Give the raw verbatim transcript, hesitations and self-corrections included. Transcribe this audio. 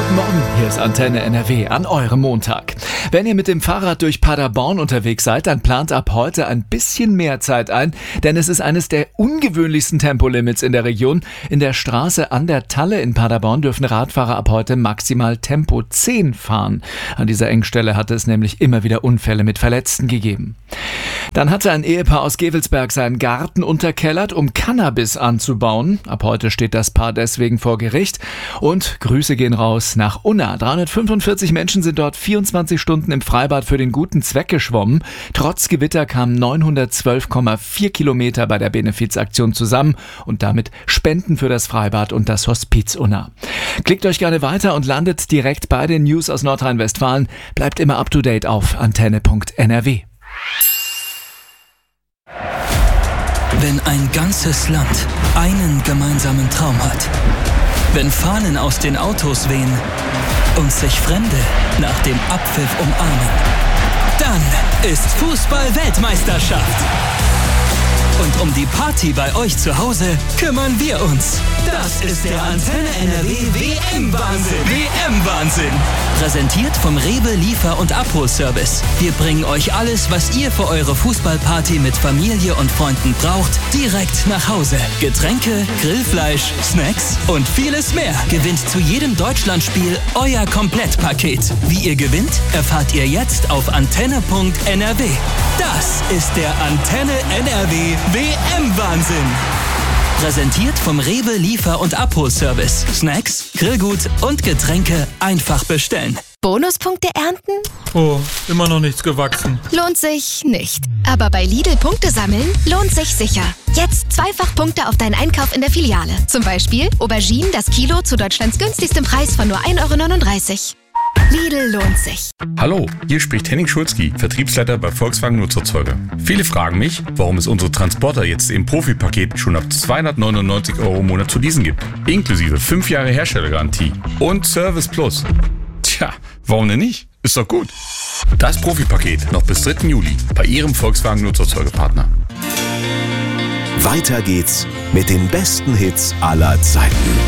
Guten Morgen, hier ist Antenne N R W an eurem Montag. Wenn ihr mit dem Fahrrad durch Paderborn unterwegs seid, dann plant ab heute ein bisschen mehr Zeit ein, denn es ist eines der ungewöhnlichsten Tempolimits in der Region. In der Straße an der Talle in Paderborn dürfen Radfahrer ab heute maximal Tempo zehn fahren. An dieser Engstelle hatte es nämlich immer wieder Unfälle mit Verletzten gegeben. Dann hatte ein Ehepaar aus Gevelsberg seinen Garten unterkellert, um Cannabis anzubauen. Ab heute steht das Paar deswegen vor Gericht. Und Grüße gehen raus nach Unna. dreihundertfünfundvierzig Menschen sind dort vierundzwanzig Stunden im Freibad für den guten Zweck geschwommen. Trotz Gewitter kamen neunhundertzwölf Komma vier Kilometer bei der Benefizaktion zusammen und damit Spenden für das Freibad und das Hospiz Unna. Klickt euch gerne weiter und landet direkt bei den News aus Nordrhein-Westfalen. Bleibt immer up to date auf antenne punkt n r w. Wenn ein ganzes Land einen gemeinsamen Traum hat, wenn Fahnen aus den Autos wehen und sich Fremde nach dem Abpfiff umarmen, dann ist Fußball-Weltmeisterschaft. Und um die Party bei euch zu Hause kümmern wir uns. Das ist der Antenne N R W W M-Wahnsinn. W M-Wahnsinn. Präsentiert vom Rewe Liefer- und Abholservice. Wir bringen euch alles, was ihr für eure Fußballparty mit Familie und Freunden braucht, direkt nach Hause. Getränke, Grillfleisch, Snacks und vieles mehr. Gewinnt zu jedem Deutschlandspiel euer Komplettpaket. Wie ihr gewinnt, erfahrt ihr jetzt auf antenne punkt n r w. Das ist der Antenne N R W W M-Wahnsinn. Präsentiert vom Rewe Liefer- und Abholservice. Snacks, Grillgut und Getränke einfach bestellen. Bonuspunkte ernten? Oh, immer noch nichts gewachsen. Lohnt sich nicht. Aber bei Lidl Punkte sammeln lohnt sich sicher. Jetzt zweifach Punkte auf deinen Einkauf in der Filiale. Zum Beispiel Auberginen das Kilo zu Deutschlands günstigstem Preis von nur ein Euro neununddreißig. Lidl lohnt sich. Hallo, hier spricht Henning Schulzki, Vertriebsleiter bei Volkswagen Nutzerzeuger. Viele fragen mich, warum es unsere Transporter jetzt im Profipaket schon ab zweihundertneunundneunzig Euro im Monat zu leasen gibt. Inklusive fünf Jahre Herstellergarantie und Service Plus. Tja, warum denn nicht? Ist doch gut. Das Profipaket noch bis dritten Juli bei Ihrem Volkswagen Nutzerzeugerpartner. Weiter geht's mit den besten Hits aller Zeiten.